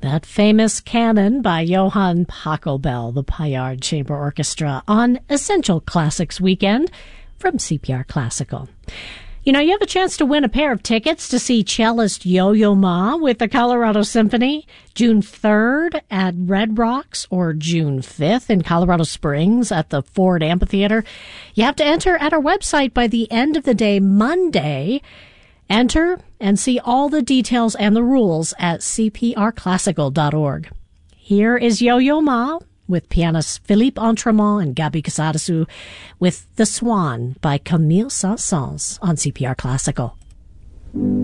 That famous canon by Johann Pachelbel, the Payard Chamber Orchestra, on Essential Classics Weekend from CPR Classical. You know, you have a chance to win a pair of tickets to see cellist Yo-Yo Ma with the Colorado Symphony June 3rd at Red Rocks or June 5th in Colorado Springs at the Ford Amphitheater. You have to enter at our website by the end of the day Monday. Enter and see all the details and the rules at cprclassical.org. Here is Yo-Yo Ma with pianists Philippe Entremont and Gabi Casarasu with The Swan by Camille Saint-Saëns on CPR Classical.